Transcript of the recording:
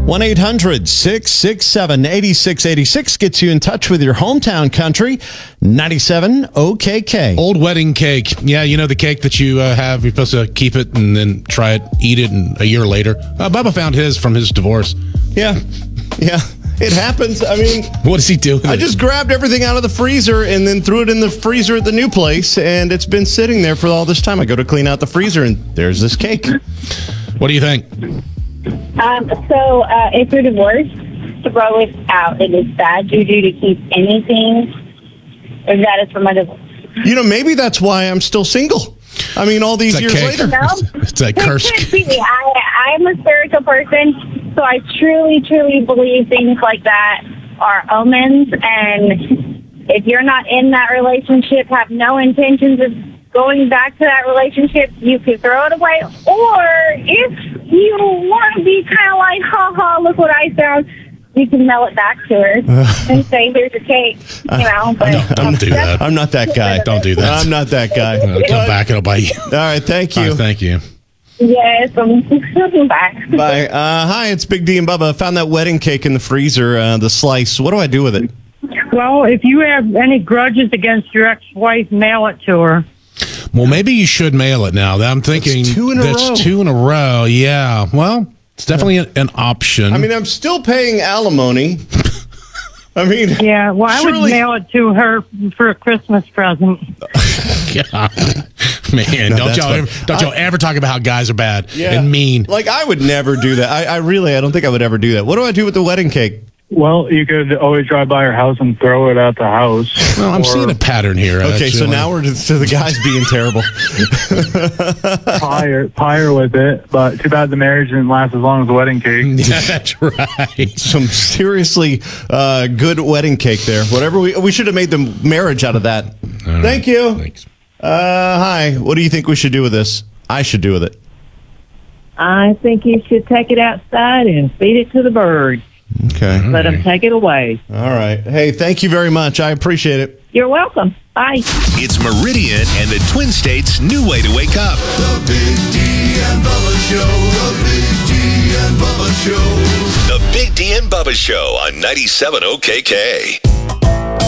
1-800-667-8686 gets you in touch with your hometown country. 97 OKK. Old wedding cake. Yeah, you know the cake that you have. You're supposed to keep it and then try it, eat it, and a year later. Bubba found his from his divorce. Yeah. It happens. I mean, what does he do? I just grabbed everything out of the freezer and then threw it in the freezer at the new place, and it's been sitting there for all this time. I go to clean out the freezer, and there's this cake. What do you think? If you're divorced, throw it out. It is bad juju to keep anything that is from a divorce. Maybe that's why I'm still single. I mean, all these years later. No? It's a curse. I'm a spiritual person, so I truly, truly believe things like that are omens. And if you're not in that relationship, have no intentions of going back to that relationship, you could throw it away. Or if you want to be kind of like, ha, look what I found, you can mail it back to her and say, here's your cake, But don't do that. I'm not that guy. Don't do that. I'm not that guy. Come back, it'll bite you. All right, thank you. All right, thank you. Yes, I'm back. Bye. Hi, it's Big D and Bubba. I found that wedding cake in the freezer, the slice. What do I do with it? Well, if you have any grudges against your ex-wife, mail it to her. Well, maybe you should mail it now. I'm thinking that's two in a row. Yeah. Well, it's definitely an option. I mean, I'm still paying alimony. Yeah, well, I would mail it to her for a Christmas present. Man, don't y'all ever talk about how guys are bad and mean. Like, I would never do that. I don't think I would ever do that. What do I do with the wedding cake? Well, you could always drive by her house and throw it at the house. Well, I'm seeing a pattern here. Okay, so now we're to the guys being terrible. Pie her with it, but too bad the marriage didn't last as long as the wedding cake. Yeah, that's right. Some seriously good wedding cake there. Whatever we should have made the marriage out of that. Thank you. Thanks. Hi. What do you think we should do with this? I should do with it. I think you should take it outside and feed it to the birds. Okay. Let them take it away. All right. Hey, thank you very much. I appreciate it. You're welcome. Bye. It's Meridian and the Twin States' new way to wake up. The Big D and Bubba Show. The Big D and Bubba Show. The Big D and Bubba Show on 97 OKK.